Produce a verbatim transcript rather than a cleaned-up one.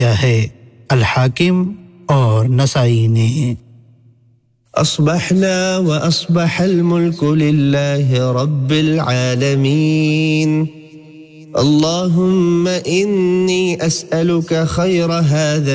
या है अल हाकिम और नसाई ने। अस्बहना व अस्बहल मुल्कु लिल्लाहि रब्बिल आलमीन। अल्लाहुम्मा इन्नी अस्अलुका खैर हाज़ा